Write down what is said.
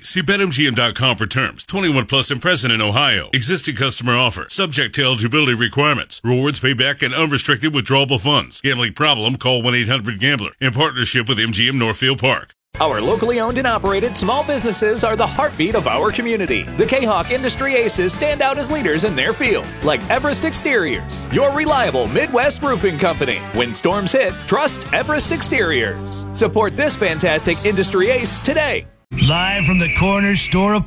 See BetMGM.com for terms. 21 plus and present in Ohio. Existing customer offer. Subject to eligibility requirements. Rewards payback and unrestricted withdrawable funds. Gambling problem? Call 1-800-GAMBLER. In partnership with MGM Northfield Park. Our locally owned and operated small businesses are the heartbeat of our community. The K-Hawk Industry Aces stand out as leaders in their field, like Everest Exteriors, your reliable Midwest roofing company. When storms hit, trust Everest Exteriors. Support this fantastic industry ace today. Live from the corner store